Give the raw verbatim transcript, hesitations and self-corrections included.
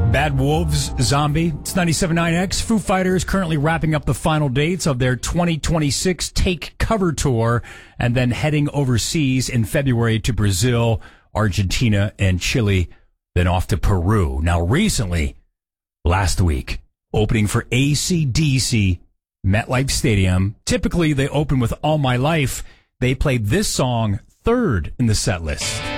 Bad Wolves, Zombie. It's ninety-seven point nine X. Foo Fighters currently wrapping up the final dates of their twenty twenty-six Take Cover Tour and then heading overseas in February to Brazil, Argentina, and Chile, then off to Peru. Now, recently, last week, opening for A C D C, MetLife Stadium. Typically, they open with All My Life. They played this song third in the set list.